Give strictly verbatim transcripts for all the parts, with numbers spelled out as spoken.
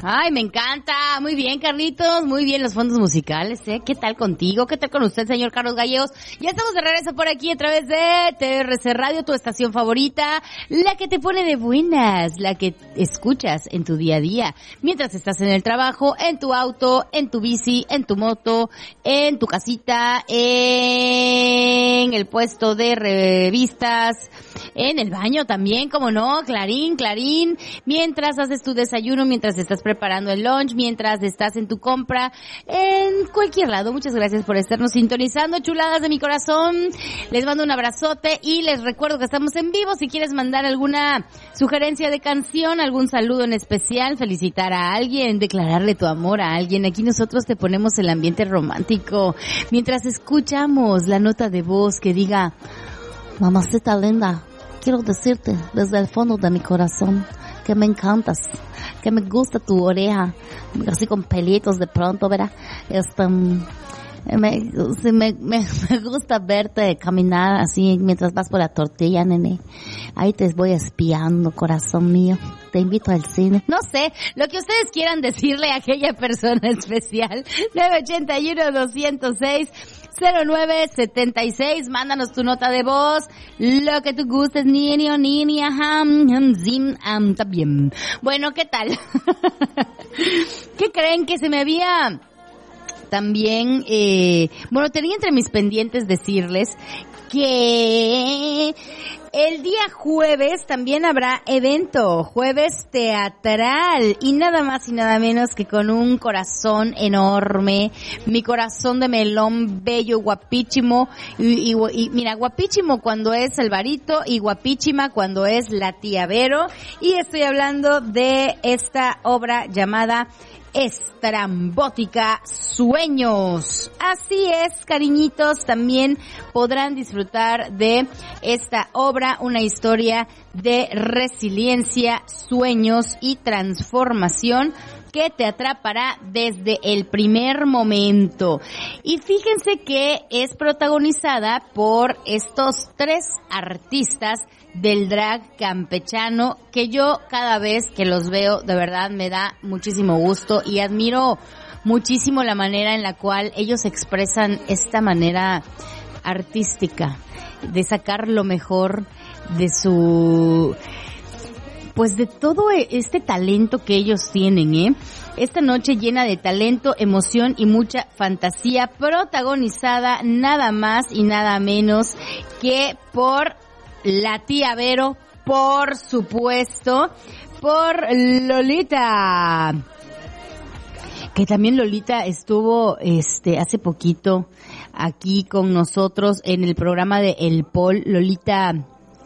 Ay, me encanta. Muy bien, Carlitos. Muy bien los fondos musicales, ¿eh? ¿Qué tal contigo? ¿Qué tal con usted, señor Carlos Gallegos? Ya estamos de regreso por aquí a través de T R C Radio, tu estación favorita, la que te pone de buenas, la que escuchas en tu día a día, mientras estás en el trabajo, en tu auto, en tu bici, en tu moto, en tu casita, en el puesto de revistas, en el baño también, como no, Clarín, Clarín, mientras haces tu desayuno, mientras estás preparando el lunch, mientras estás en tu compra, en cualquier lado. Muchas gracias por estarnos sintonizando, chuladas de mi corazón. Les mando un abrazote y les recuerdo que estamos en vivo. Si quieres mandar alguna sugerencia de canción, algún saludo en especial, felicitar a alguien, declararle tu amor a alguien, aquí nosotros te ponemos el ambiente romántico mientras escuchamos la nota de voz que diga: mamacita linda, quiero decirte desde el fondo de mi corazón que me encantas, que me gusta tu oreja, así con pelitos de pronto, ¿verdad? Este, me, sí, me, me, me gusta verte caminar así mientras vas por la tortilla, nene. Ahí te voy espiando, corazón mío. Te invito al cine. No sé, lo que ustedes quieran decirle a aquella persona especial. nueve ochenta y uno, doscientos seis, cero nueve setenta y seis, mándanos tu nota de voz, lo que tú gustes, niño, niña, ham, ham, zim, am, también. Bueno, ¿qué tal? ¿Qué creen que se me había también, eh, bueno, tenía entre mis pendientes decirles que el día jueves también habrá evento, jueves teatral, y nada más y nada menos que con un corazón enorme, mi corazón de melón bello, guapísimo, y, y, y mira, guapísimo cuando es Alvarito y guapísima cuando es la tía Vero, y estoy hablando de esta obra llamada Estrambótica Sueños. Así es, cariñitos, también podrán disfrutar de esta obra, una historia de resiliencia, sueños y transformación que te atrapará desde el primer momento. Y fíjense que es protagonizada por estos tres artistas del drag campechano que yo cada vez que los veo de verdad me da muchísimo gusto y admiro muchísimo la manera en la cual ellos expresan esta manera artística de sacar lo mejor de su, pues de todo este talento que ellos tienen, ¿eh? Esta noche llena de talento, emoción y mucha fantasía, protagonizada nada más y nada menos que por la tía Vero, por supuesto, por Lolita, que también Lolita estuvo este hace poquito aquí con nosotros en el programa de El Pol. Lolita,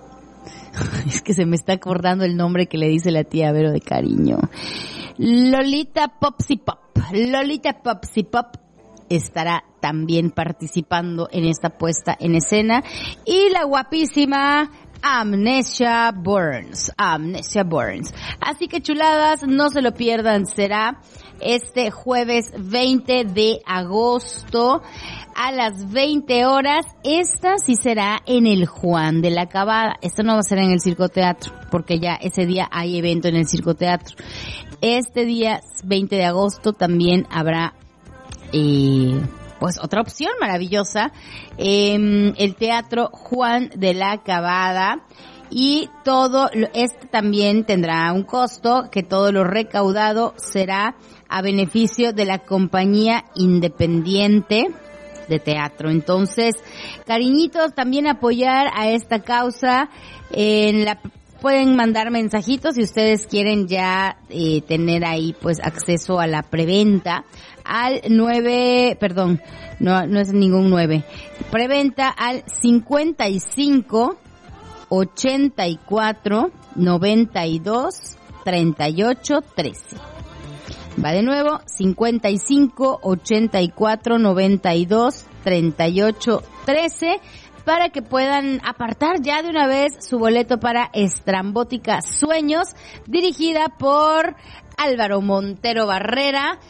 es que se me está acordando el nombre que le dice la tía Vero de cariño. Lolita Popsi Pop, Lolita Popsi Pop estará también participando en esta puesta en escena, y la guapísima Amnesia Burns, Amnesia Burns. Así que chuladas, no se lo pierdan, será este jueves veinte de agosto a las veinte horas. Esta sí será en el Juan de la Cabada. Esta no va a ser en el Circo Teatro, porque ya ese día hay evento en el Circo Teatro. Este día veinte de agosto también habrá eh, pues otra opción maravillosa, eh, el Teatro Juan de la Cabada, y todo este también tendrá un costo, que todo lo recaudado será a beneficio de la Compañía Independiente de Teatro. Entonces, cariñitos, también apoyar a esta causa. En la pueden mandar mensajitos si ustedes quieren ya eh, tener ahí pues acceso a la preventa al nueve, perdón, no no es ningún nueve, preventa al cincuenta y cinco ochenta y cuatro noventa y dos treinta y ocho trece. Va de nuevo, cincuenta y cinco ochenta y cuatro noventa y dos treinta y ocho trece, para que puedan apartar ya de una vez su boleto para Estrambótica Sueños, dirigida por Álvaro Montero Barrera,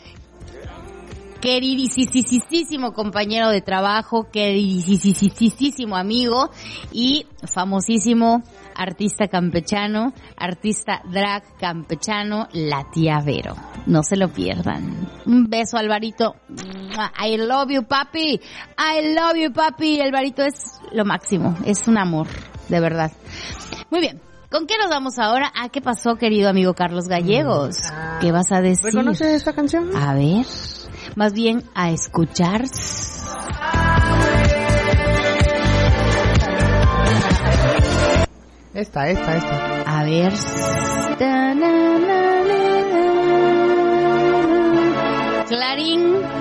queridísimo compañero de trabajo, queridísimo amigo y famosísimo artista campechano, artista drag campechano, la tía Vero. No se lo pierdan. Un beso, Alvarito. I love you, papi. I love you, papi. Alvarito es lo máximo. Es un amor, de verdad. Muy bien. ¿Con qué nos vamos ahora? Ah, ¿qué pasó, querido amigo Carlos Gallegos? Ah, ¿qué vas a decir? ¿Reconoces esta canción? A ver, más bien a escuchar. Esta, esta, esta. A ver. Clarín.